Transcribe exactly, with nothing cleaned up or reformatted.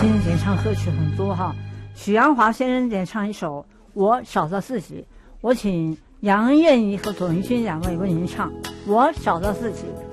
今天演唱歌曲很多哈，许鞍华先生演唱一首《我找到自己》，我请杨燕仪和左云君两位为您唱《我找到自己》。